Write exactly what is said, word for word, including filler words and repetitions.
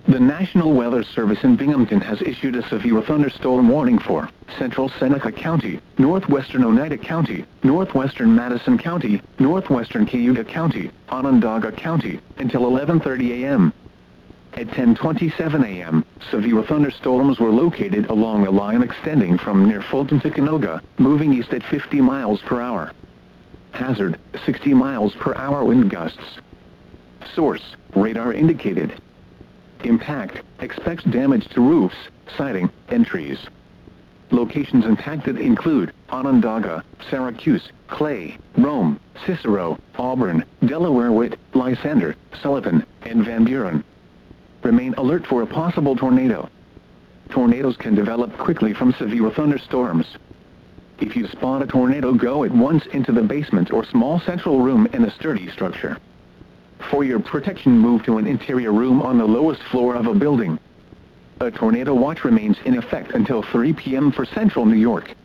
The National Weather Service in Binghamton has issued a severe thunderstorm warning for central Seneca County, northwestern Oneida County, northwestern Madison County, northwestern Cayuga County, Onondaga County, until eleven thirty a m At ten twenty-seven a m, severe thunderstorms were located along a line extending from near Fulton to Canoga, moving east at fifty miles per hour. Hazard, sixty miles per hour wind gusts. Source, radar indicated. Impact, expects damage to roofs, siding, and trees. Locations impacted include Onondaga, Syracuse, Clay, Rome, Cicero, Auburn, Delaware Witt, Lysander, Sullivan, and Van Buren. Remain alert for a possible tornado. Tornadoes can develop quickly from severe thunderstorms. If you spot a tornado, go at once into the basement or small central room in a sturdy structure. For your protection, move to an interior room on the lowest floor of a building. A tornado watch remains in effect until three p m for central New York.